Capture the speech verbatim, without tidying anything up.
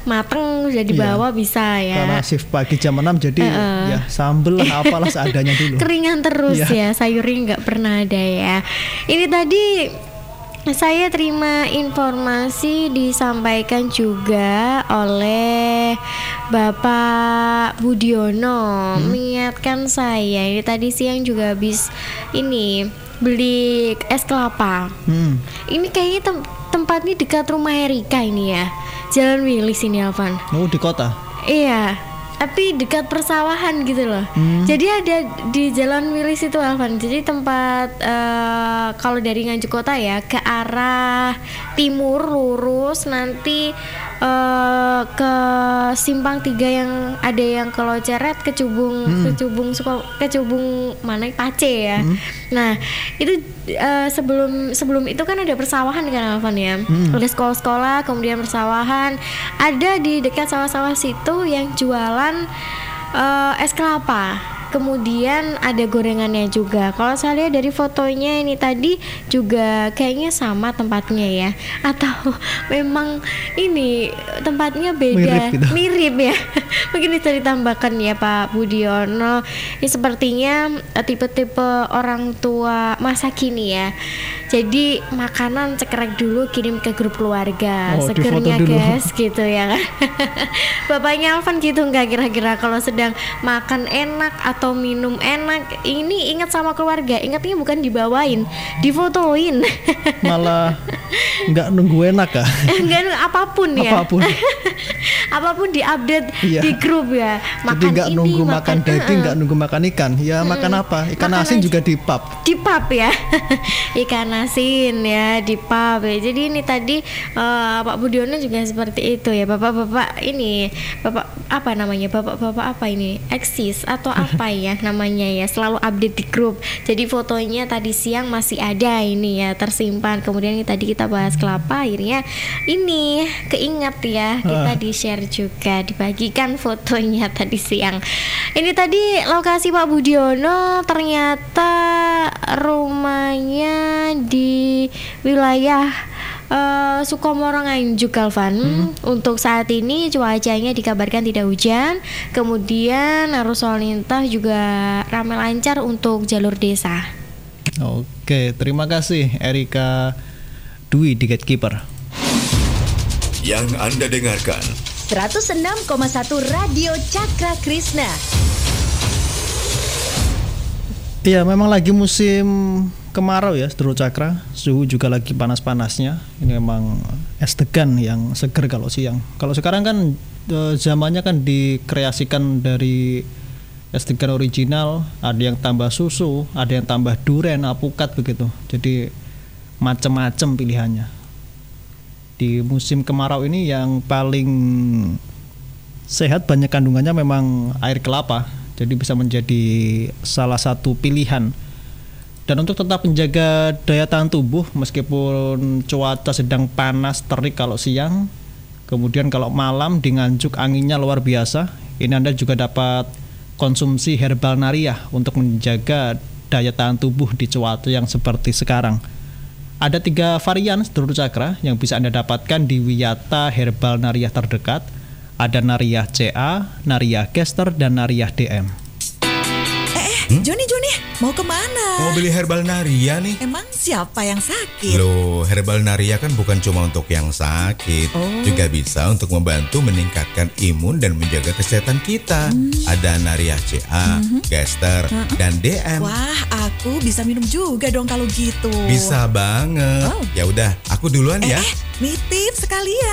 mateng udah dibawa Iya. bisa ya. Karena shift pagi jam enam jadi Uh-uh. ya sambel lah apalah seadanya dulu. Keringan terus Iya. ya, sayurnya nggak pernah ada ya. Ini tadi saya terima informasi disampaikan juga oleh Bapak Budiono, hmm. mengingatkan saya ini tadi siang juga habis ini beli es kelapa. Hmm. Ini kayaknya tem- tempatnya dekat rumah Erika ini ya, Jalan Wilis ini Alvan. Oh, di kota? Iya, tapi dekat persawahan gitu loh. Hmm. Jadi ada di Jalan Wilis itu Alvan. Jadi tempat uh, kalau dari Nganjuk Kota ya ke arah timur lurus nanti uh, ke simpang tiga yang ada yang ke Loceret, ke Cubung, hmm. ke Cubung ke Cubung mana Pace ya. Hmm. Nah itu uh, sebelum sebelum itu kan ada persawahan kan Alvan ya. Hmm. Ada sekolah-sekolah, kemudian persawahan. Ada di dekat sawah-sawah situ yang jualan Uh, es kelapa, kemudian ada gorengannya juga. Kalau saya lihat dari fotonya ini tadi juga kayaknya sama tempatnya ya, atau memang ini tempatnya beda, mirip, gitu. mirip ya. Mungkin bisa ditambahkan ya Pak Budiono. Ini sepertinya uh, tipe-tipe orang tua masa kini ya. Jadi makanan cekrek dulu kirim ke grup keluarga, oh, segernya guys gitu ya kan. Bapaknya Alvan gitu nggak kira-kira kalau sedang makan enak atau minum enak, ini ingat sama keluarga, ingatnya bukan dibawain, difotoin. Malah nggak nunggu enak kah? Nggak apapun ya. Apapun. Apapun diupdate iya. di grup ya. Makan jadi nggak nunggu makan, makan daging, nggak uh, nunggu makan ikan. Ya hmm, makan apa? Ikan makan asin aja. Juga di pub. Di pub ya. Ikan asin ya di pub ya. Jadi ini tadi uh, Pak Budiono juga seperti itu ya. Bapak-bapak ini, bapak apa namanya? Bapak-bapak apa ini? Eksis atau apa ya namanya ya? Selalu update di grup. Jadi fotonya tadi siang masih ada ini ya tersimpan. Kemudian ini tadi kita bahas kelapa, akhirnya ini keingat ya kita di share juga, dibagikan fotonya tadi siang. Ini tadi lokasi Pak Budiono ternyata rumahnya di wilayah uh, Sukomoro Nganjuk Alvan. Hmm. Untuk saat ini cuacanya dikabarkan tidak hujan, kemudian arus lalu lintas juga ramai lancar untuk jalur desa. Oke, terima kasih Erika Dwi di Gatekeeper. Yang Anda dengarkan seratus enam koma satu Radio Cakra Krishna. Iya, memang lagi musim kemarau ya, Sedulur Cakra. Suhu juga lagi panas-panasnya. Ini memang es degan yang seger kalau siang. Kalau sekarang kan e, zamannya kan dikreasikan dari es degan original, ada yang tambah susu, ada yang tambah duren, apukat begitu. Jadi macam-macam pilihannya. Di musim kemarau ini yang paling sehat banyak kandungannya memang air kelapa, jadi bisa menjadi salah satu pilihan. Dan untuk tetap menjaga daya tahan tubuh meskipun cuaca sedang panas terik kalau siang, kemudian kalau malam di Nganjuk anginnya luar biasa, ini Anda juga dapat konsumsi herbal nariah untuk menjaga daya tahan tubuh di cuaca yang seperti sekarang. Ada tiga varian Sedulur Cakra yang bisa Anda dapatkan di Wiyata Herbal Nariah terdekat. Ada Nariah C A, Nariah Gester, dan Nariah D M. Eh, hmm? Joni, Joni, mau kemana? Mau beli herbal nariah nih. Emang siapa yang sakit? Loh, herbal nariah kan bukan cuma untuk yang sakit, oh. juga bisa untuk membantu meningkatkan imun dan menjaga kesehatan kita. Hmm. Ada Nariah C A, hmm. Gester, hmm. dan D M. Wah, aku bisa minum juga dong kalau gitu. Bisa banget. Oh. Ya udah, aku duluan eh, ya. Eh, nitip sekalian.